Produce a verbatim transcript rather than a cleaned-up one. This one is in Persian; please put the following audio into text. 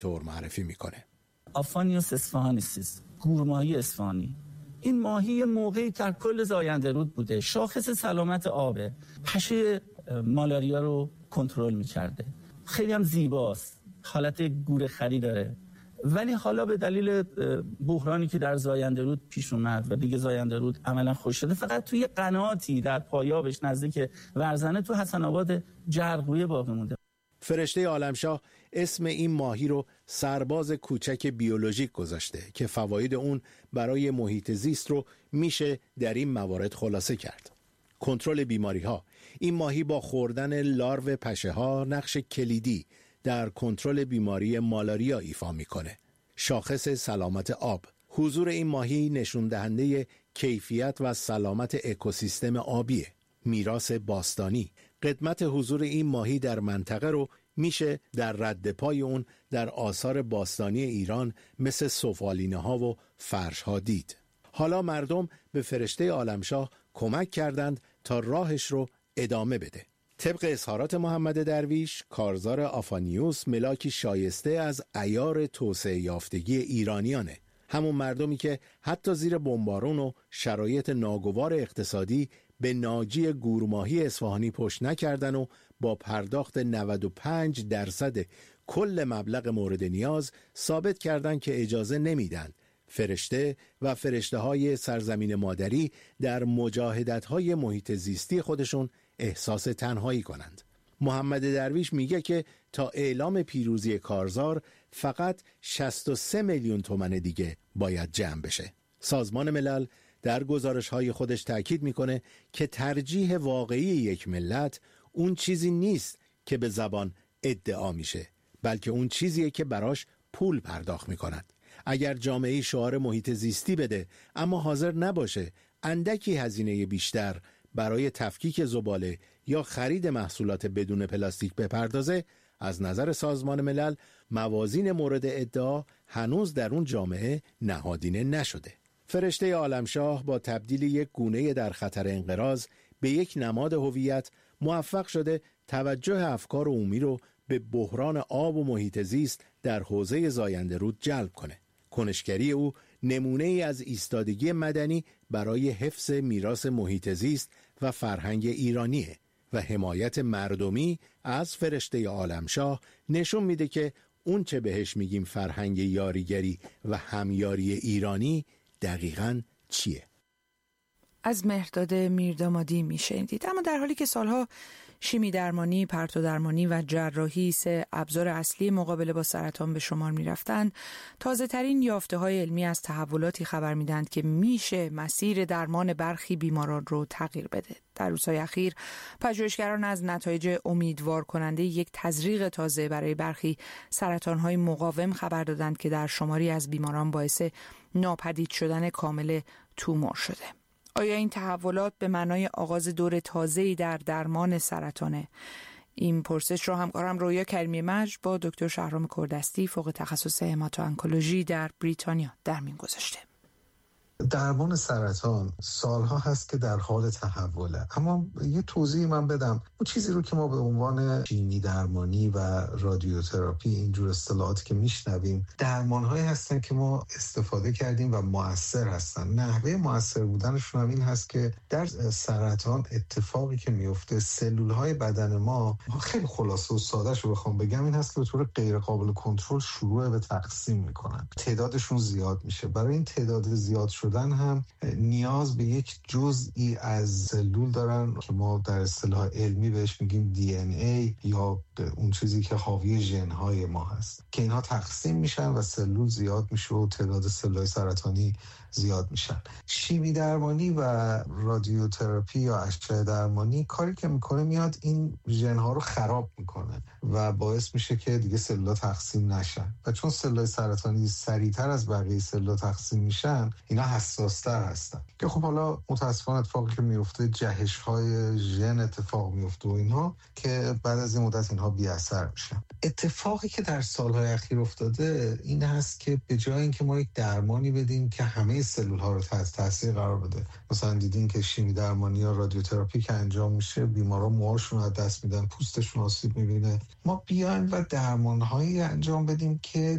طور معرفی میکنه. آفانیوس اصفهانیسیس، گورماهی اصفهانی. این ماهی موقعی در کل زاینده رود بوده، شاخص سلامت آبه، پشه مالاریا رو کنترل میکرده، خیلی هم زیباست، حالت گورخری داره. ولی حالا به دلیل بحرانی که در زاینده رود پیش اومد و دیگه زاینده رود عملا خشک شده، فقط توی قناتی در پایابش نزدیک ورزنه تو حسن آباد جرقویه باقی مونده. فرشته عالمشاه اسم این ماهی رو سرباز کوچک بیولوژیک گذاشته که فواید اون برای محیط زیست رو میشه در این موارد خلاصه کرد. کنترل بیماری ها. این ماهی با خوردن لارو پشه ها نقش کلیدی در کنترل بیماری مالاریا ایفا میکنه. شاخص سلامت آب. حضور این ماهی نشون دهنده کیفیت و سلامت اکوسیستم آبیه. میراث باستانی. قدمت حضور این ماهی در منطقه رو میشه در رد پای اون در آثار باستانی ایران مثل سفالینه ها و فرش ها دید. حالا مردم به فرشته عالمشاه کمک کردند تا راهش رو ادامه بده. طبق اظهارات محمد درویش، کارزار آفانیوس ملاکی شایسته از عیار توسعه یافتگی ایرانیانه. همون مردمی که حتی زیر بمبارون و شرایط ناگوار اقتصادی به ناجی گورماهی اصفهانی پشت نکردن و با پرداخت نود و پنج درصد کل مبلغ مورد نیاز ثابت کردند که اجازه نمیدن فرشته و فرشته های سرزمین مادری در مجاهدت های محیط زیستی خودشون احساس تنهایی کنند. محمد درویش میگه که تا اعلام پیروزی کارزار فقط شصت و سه میلیون تومان دیگه باید جمع بشه. سازمان ملل در گزارش‌های خودش تأکید میکنه که ترجیح واقعی یک ملت اون چیزی نیست که به زبان ادعا میشه، بلکه اون چیزیه که براش پول پرداخت میکنند. اگر جامعه شعار محیط زیستی بده اما حاضر نباشه اندکی هزینه بیشتر برای تفکیک زباله یا خرید محصولات بدون پلاستیک بپردازه، از نظر سازمان ملل موازین مورد ادعا هنوز در اون جامعه نهادینه نشده. فرشته عالمشاه با تبدیل یک گونه در خطر انقراض به یک نماد هویت موفق شده توجه افکار عمومی رو به بحران آب و محیط زیست در حوزه زاینده رود جلب کنه. کنشگری او نمونه ای از ایستادگی مدنی برای حفظ میراث محیط زیست و فرهنگ ایرانیه و حمایت مردمی از فرشته عالمشاه نشون میده که اون چه بهش میگیم فرهنگ یاریگری و همیاری ایرانی دقیقاً چیه؟ از مهرداد میردامادی میشنیدید. اما در حالی که سالها شیمی درمانی، پرتو درمانی و جراحی سه ابزار اصلی مقابله با سرطان به شمار می رفتند، تازه ترین یافته های علمی از تحولاتی خبر می دهند که میشه مسیر درمان برخی بیماران رو تغییر بده. در روزهای اخیر پژوهشگران از نتایج امیدوار کننده یک تزریق تازه برای برخی سرطان های مقاوم خبر دادند که در شماری از بیماران باعث ناپدید شدن کامل تومور شده. آیا این تحولات به معنای آغاز دور تازه‌ای در درمان سرطانه؟ این پرسش رو همکارم رویا کریمی مجد با دکتر شهرام کردستی فوق تخصص هماتوانکولوژی در بریتانیا در میون گذاشته. درمان سرطان سالها هست که در حال تحوله، اما یه توضیح من بدم. اون چیزی رو که ما به عنوان شیمی درمانی و رادیوتراپی اینجور اصطلاحاتی که میشنویم درمان‌هایی هستن که ما استفاده کردیم و مؤثر هستن. نحوه مؤثر بودنشون هم این هست که در سرطان اتفاقی که میفته سلول‌های بدن ما، خیلی خلاصه و ساده‌ش رو بخوام بگم، این هست که به طور غیر قابل کنترل شروع به تقسیم میکنن. تعدادشون زیاد میشه. برای این تعداد زیاد شدن هم نیاز به یک جزئی از سلول دارن که ما در اصطلاح علمی بهش میگیم دی ان ای یا اون چیزی که حاوی ژن‌های ما هست که اینها تقسیم میشن و سلول زیاد میشه و تعداد سلول‌های سرطانی زیاد میشن. شیمی درمانی و رادیوتراپی یا اشعه درمانی کاری که میکنه میاد این ژن‌ها رو خراب میکنه و باعث میشه که دیگه سلول‌ها تقسیم نشن و چون سلول‌های سرطانی سریعتر از بقیه سلول‌ها تقسیم میشن، اینا حساس‌تر هستن که خب حالا متاسفانه اتفاقی که میفته جهش‌های ژن اتفاق میفته و اینها که بعد از این مدت اینها بی اثر میشن. اتفاقی که در سالهای اخیر افتاده این هست که به جای اینکه ما یک درمانی بدیم که همه سلول‌ها رو تحت تاثیر قرار بده، مثلا دیدین که شیمی درمانی یا رادیوتراپی که انجام میشه بیمارا موهاشون رو از دست میدن، پوستشون آسیب میبینه، ما بیایم و درمان‌هایی انجام بدیم که